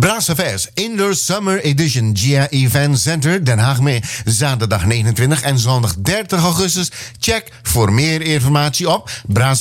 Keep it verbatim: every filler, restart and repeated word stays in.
Brassavers Indoor Summer Edition G A Event Center Den Haag mee. Zaterdag negenentwintig en zondag dertig augustus. Check voor meer informatie op brassavers